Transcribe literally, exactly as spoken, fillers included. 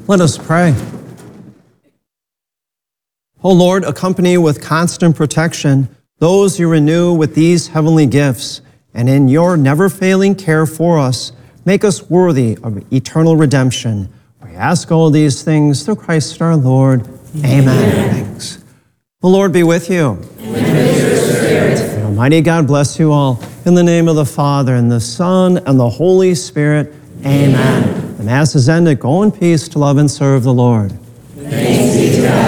Let us pray. O Lord, accompany with constant protection those you renew with these heavenly gifts, and in your never-failing care for us, make us worthy of eternal redemption. We ask all these things through Christ our Lord. Amen. Amen. Thanks. The Lord be with you. And with your spirit. May Almighty God bless you all. In the name of the Father, and the Son, and the Holy Spirit. Amen. Amen. The Mass is ended. Go in peace to love and serve the Lord.